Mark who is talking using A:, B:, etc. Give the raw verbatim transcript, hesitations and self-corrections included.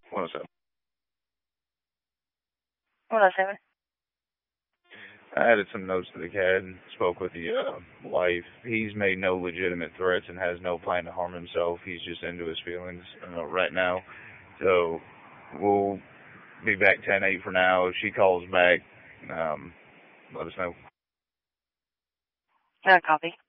A: one oh seven.
B: one oh seven.
A: I added some notes to the cat and spoke with the uh, wife. He's made no legitimate threats and has no plan to harm himself. He's just into his feelings uh, right now. So we'll be back ten eight for now. If she calls back, um, let us know.
B: Uh, copy.